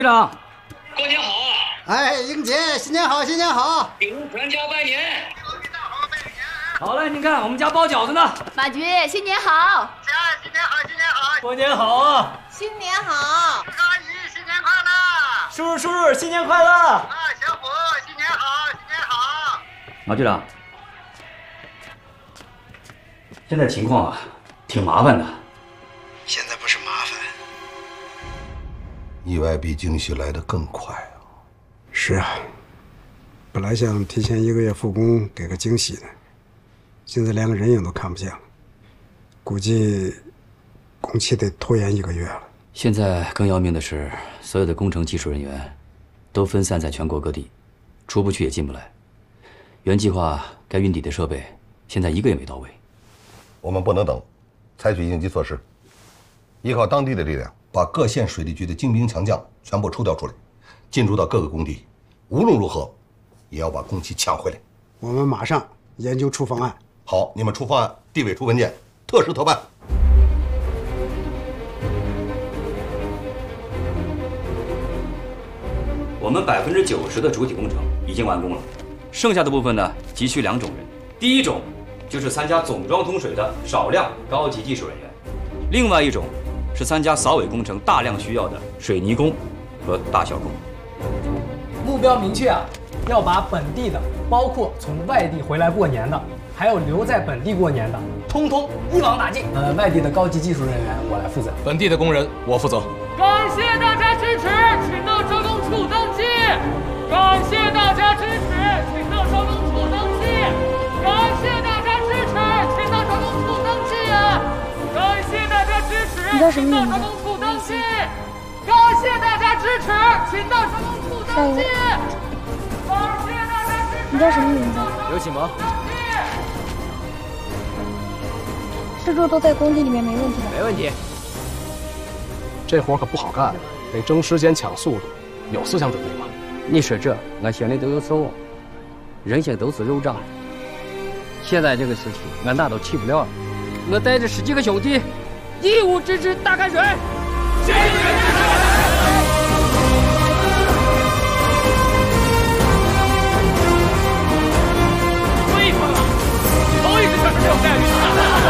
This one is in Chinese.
队长， 过年好啊！ 哎，英姐，新年好，新年好！ 给全家拜年。 好嘞，您看我们家包饺子呢。 马局，新年好！ 新年好，新年好！ 过年好啊！ 新年好！ 阿姨，新年快乐！ 叔叔，新年快乐！ 啊，小虎，新年好，新年好！ 马队长，现在情况啊，挺麻烦的。 现在不是麻烦，意外比惊喜来得更快啊！ 是啊，本来想提前1个月复工，给个惊喜呢，现在连个人影都看不见了，估计工期得拖延1个月了。 现在更要命的是，所有的工程技术人员都分散在全国各地，出不去也进不来。原计划该运抵的设备，现在1个也没到位。 我们不能等，采取应急措施，依靠当地的力量，把各县水利局的精兵强将全部抽调出来，进驻到各个工地，无论如何也要把工期抢回来。 我们马上研究出方案。 好，你们出方案，地委出文件，特事特办。 我们90%的主体工程已经完工了，剩下的部分呢，急需2种人。第一种就是参加总装通水的少量高级技术人员，另外一种是参加扫尾工程大量需要的水泥工和大小工。 目标明确啊，要把本地的，包括从外地回来过年的，还有留在本地过年的，通通一网打尽。外地的高级技术人员我来负责， 本地的工人我负责。 感谢大家支持，请到招工处登记。感谢大家支持，请到招工处登记。感谢大家支持，请到招工处登记。感谢大家支持，请到招工处登记。感谢大家支持，请到招工处登记。感谢大家支持。 你叫什么名字？ 刘启萌。 师叔都在工地里面，没问题吧？ 没问题。这活可不好干，得争时间抢速度，有思想准备吗？ 你说这，俺心里都有数，人性都是肉长。现在这个事情，俺哪都起不了。我带着10几个兄弟，义务支持大开水，坚决